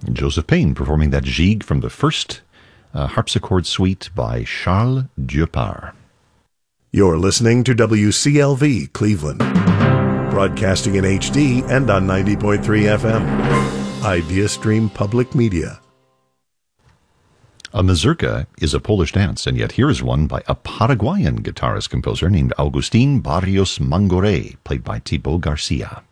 Joseph Payne performing that gigue from the first harpsichord suite by Charles Dieupart. You're listening to WCLV Cleveland, broadcasting in HD and on 90.3 FM. IdeaStream Public Media. A mazurka is a Polish dance, and yet here is one by a Paraguayan guitarist-composer named Agustín Barrios Mangoré, played by Thibaut Garcia.